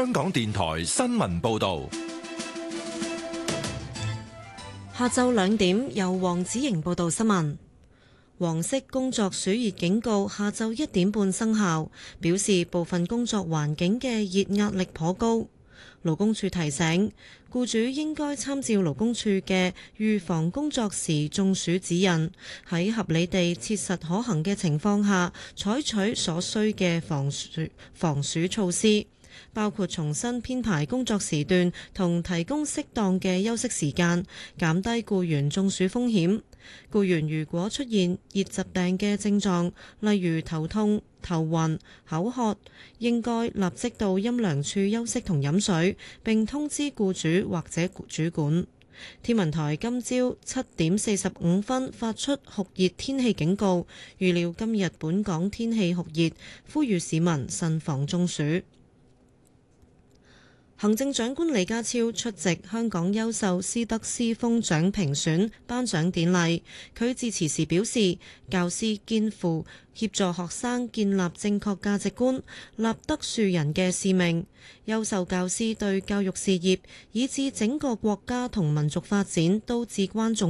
香港電台新聞報道。 下晝2點，由黃子瑩報道新聞。黃色工作暑熱警告下晝1點半生效，表示部分工作環境嘅熱壓力頗高。勞工處提醒，僱主應該參照勞工處嘅預防工作時中暑指引，喺合理地切實可行嘅情況下，採取所需嘅防暑措施，包括重新編排工作時段同提供適當嘅休息時間，減低僱員中暑風險。僱員如果出現熱疾病嘅症狀，例如頭痛、頭暈、口渴，應該立即到陰涼處休息同飲水，並通知僱主或者主管。天文台今朝7點45分發出酷熱天氣警告，預料今日本港天氣酷熱，呼籲市民慎防中暑。行政長官李家超出席香港優秀師德師風獎評選頒獎典禮，佢致辭時表示，教師肩負協助學生建立正確價值觀、立德樹人嘅使命。優秀教師對教育事業以至整個國家同民族發展都至關重